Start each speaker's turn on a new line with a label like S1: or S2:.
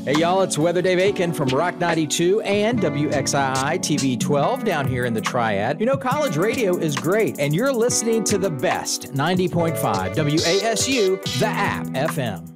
S1: Hey, y'all, it's Weather Dave Aiken from Rock 92 and WXII TV 12 down here in the Triad. You know, college radio is great, and you're listening to the best 90.5 WASU, the app FM.